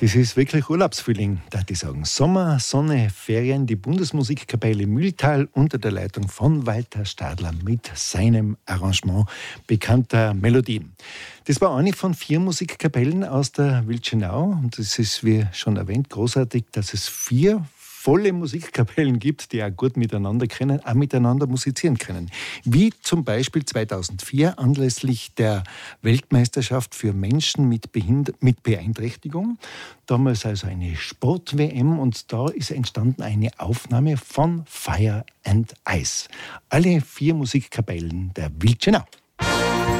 Das ist wirklich Urlaubsfeeling, darf ich sagen. Sommer, Sonne, Ferien, die Bundesmusikkapelle Mühltal unter der Leitung von Walter Stadler mit seinem Arrangement bekannter Melodien. Das war eine von 4 Musikkapellen aus der Wildschenau und es ist, wie schon erwähnt, großartig, dass es 4 volle Musikkapellen gibt, die auch gut miteinander können, auch miteinander musizieren können. Wie zum Beispiel 2004 anlässlich der Weltmeisterschaft für Menschen mit Beeinträchtigung. Damals also eine Sport-WM und da ist entstanden eine Aufnahme von Fire and Ice. Alle 4 Musikkapellen der Wildschenau.